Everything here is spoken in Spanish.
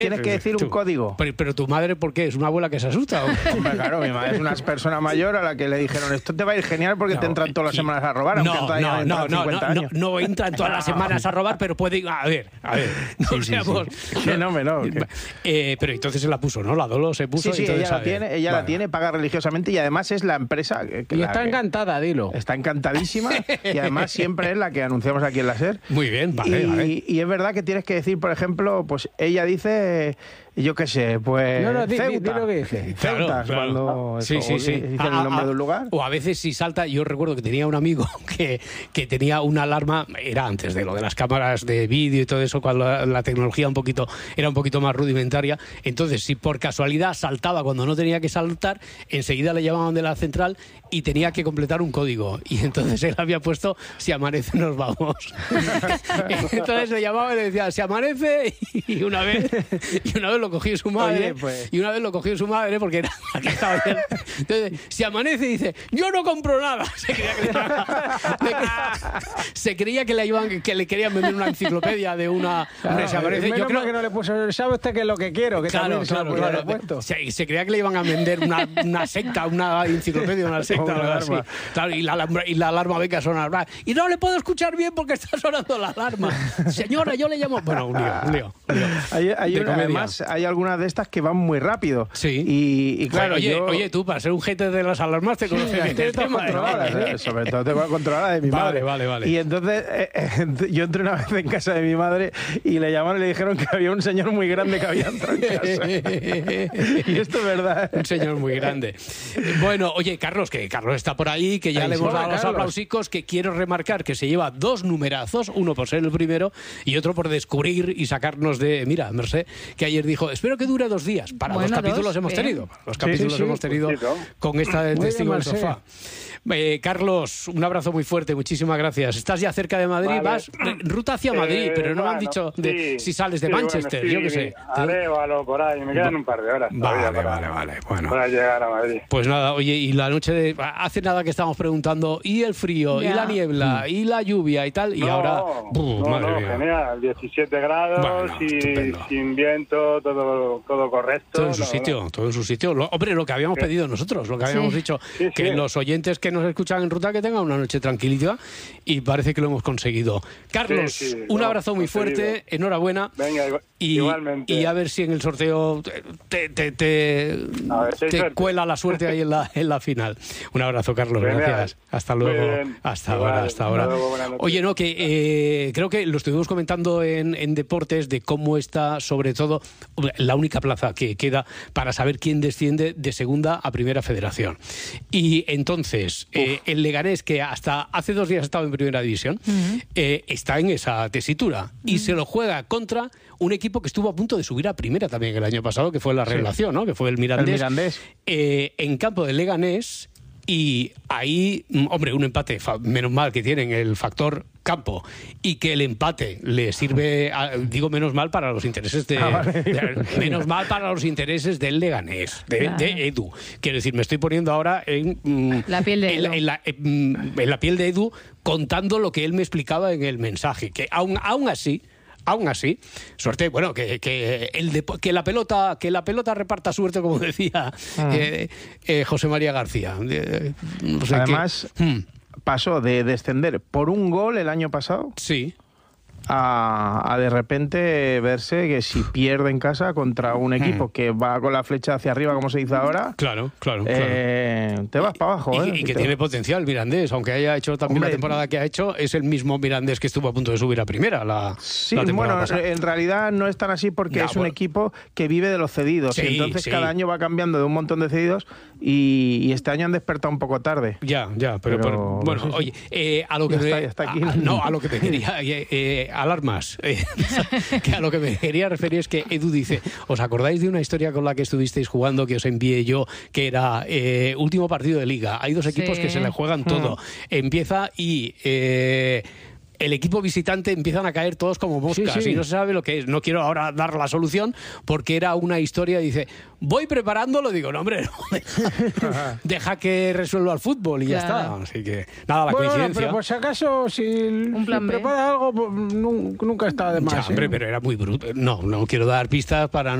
Tienes que decir un código. Pero tu madre, ¿por qué? ¿Es una abuela que se asusta? Hombre, claro, mi madre es una persona mayor a la que le dijeron esto te va a ir genial porque te entran todas las semanas a robar, aunque todavía entran 50 años. No entran todas las semanas a robar, pero puede... A ver. No seamos... No. Pero entonces se la puso, ¿no? La Dolo se puso. Sí, ella la tiene, paga religiosamente y además es la empresa... Y está encantada, dilo. Está encantadísima y además siempre es la que anunciamos aquí en la SER. Muy bien, vale. Y es verdad que tienes que decir, por ejemplo, pues ella dice... Yo qué sé, pues... Ceuta. Lo que dice. Ceuta, claro. cuando Sí. dicen el nombre de un lugar. O a veces si salta, yo recuerdo que tenía un amigo que tenía una alarma, era antes de lo de las cámaras de vídeo y todo eso, cuando la tecnología era un poquito más rudimentaria. Entonces, si por casualidad saltaba cuando no tenía que saltar, enseguida le llamaban de la central y tenía que completar un código. Y entonces él había puesto, si amanece nos vamos. Entonces le llamaba y le decía, si amanece, y una vez lo cogió su madre. Oye, pues. Y una vez lo cogió su madre porque era la que estaba bien. Entonces, si amanece, dice, yo no compro nada. Se creía que le querían vender una enciclopedia de una... Claro, se amanece. Yo creo que no le puso, ¿sabe usted qué es lo que quiero? Que Claro. Se creía que le iban a vender una secta, una enciclopedia, una secta, o algo así. Claro, y la alarma ve que a sonar. Y no le puedo escuchar bien porque está sonando la alarma. Señora, yo le llamo... Bueno, un lío. Además, hay algunas de estas que van muy rápido. Sí. Y claro, oye, tú, para ser un gente de las alarmas te conoces bien el tema, sobre todo tengo que controlar la de mi madre. Vale. Y entonces yo entré una vez en casa de mi madre y le llamaron y le dijeron que había un señor muy grande que había entrado en casa. Y esto es verdad. Un señor muy grande. Bueno, oye, Carlos está por ahí, que ya le hemos dado los aplausicos, que quiero remarcar que se lleva 2 numerazos, uno por ser el primero y otro por descubrir y sacarnos de... Mira, Mercé, que ayer dijo, espero que dure 2 días. Para los capítulos hemos tenido. Los capítulos hemos tenido con esta del Testigo del Sofá. Carlos, un abrazo muy fuerte, muchísimas gracias. Estás ya cerca de Madrid, vas ruta hacia Madrid, pero no me han dicho si sales de Manchester, yo qué sé. Arévalo, por ahí, me quedan un par de horas. Vale. Bueno, para llegar a Madrid. Pues nada, oye, y la noche hace nada que estábamos preguntando, y el frío, y la niebla, y la lluvia y tal, y ahora... madre mía. Genial, 17 grados, sin viento, todo correcto. Todo en su sitio. Hombre, lo que habíamos pedido nosotros, lo que habíamos dicho, que los oyentes que nos escuchan en ruta que tengan una noche tranquilita, y parece que lo hemos conseguido. Carlos, un abrazo muy fuerte, enhorabuena. Venga, igualmente. Y a ver si en el sorteo te cuela la suerte ahí en la final. Un abrazo, Carlos, gracias. Hasta luego. Hasta ahora. Oye, que creo que lo estuvimos comentando en Deportes, de cómo está, sobre todo, la única plaza que queda para saber quién desciende de segunda a primera federación. Y entonces, el Leganés, que hasta hace 2 días estaba en primera división, está en esa tesitura y se lo juega contra un equipo que estuvo a punto de subir a primera también el año pasado, que fue la Revelación, ¿no? Que fue el Mirandés. En campo del Leganés. Y ahí, hombre, un empate, menos mal que tienen el factor campo y que el empate le sirve, digo menos mal para los intereses menos mal para los intereses del Leganés, de Edu. Quiero decir, me estoy poniendo ahora en la piel de Edu. En la piel de Edu, contando lo que él me explicaba en el mensaje, que aún así, suerte, bueno, que la pelota reparta suerte, como decía José María García. No sé. Además, pasó de descender por un gol el año pasado. Sí. A de repente verse que si pierde en casa contra un equipo que va con la flecha hacia arriba, como se dice ahora, claro. Te vas para abajo. Y que tiene potencial Mirandés, aunque haya hecho también la temporada que ha hecho, es el mismo Mirandés que estuvo a punto de subir a primera la temporada pasada. En realidad no es tan así porque es un equipo que vive de los cedidos, y entonces cada año va cambiando de un montón de cedidos y este año han despertado un poco tarde. Ya, pero bueno, oye, a lo que a lo que te quería alarmas. Que a lo que me quería referir es que Edu dice, ¿os acordáis de una historia con la que estuvisteis jugando que os envié yo, que era último partido de liga? Hay 2 equipos que se le juegan todo. Empieza y el equipo visitante empiezan a caer todos como moscas y no se sabe lo que es. No quiero ahora dar la solución porque era una historia, dice, voy preparándolo, digo, no hombre, no, deja que resuelva el fútbol y ya está. Así que, nada, la coincidencia. Pero por si acaso, si prepara algo, nunca está de más. Ya, hombre, pero era muy bruto. No quiero dar pistas para